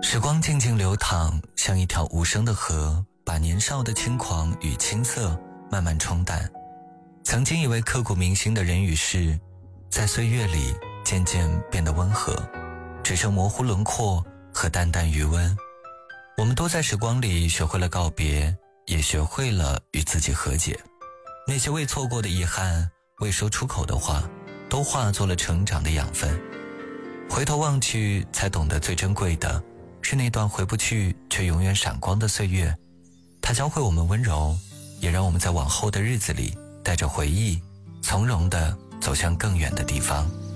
时光静静流淌，像一条无声的河，把年少的轻狂与青涩慢慢冲淡。曾经以为刻骨铭心的人与事，在岁月里渐渐变得温和，只剩模糊轮廓和淡淡余温。我们都在时光里学会了告别，也学会了与自己和解。那些未错过的遗憾，未说出口的话，都化作了成长的养分。回头望去，才懂得最珍贵的是那段回不去却永远闪光的岁月。它教会我们温柔，也让我们在往后的日子里带着回忆，从容地走向更远的地方。